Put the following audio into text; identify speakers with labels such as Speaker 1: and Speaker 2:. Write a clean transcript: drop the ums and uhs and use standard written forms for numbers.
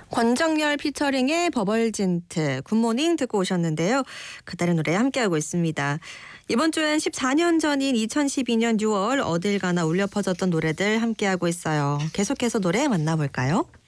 Speaker 1: 권정열 피처링의 버벌진트, 굿모닝 듣고 오셨는데요. 그달의 노래 함께하고 있습니다. 이번 주엔 14년 전인 2012년 6월 어딜 가나 울려 퍼졌던 노래들 함께하고 있어요. 계속해서 노래 만나볼까요?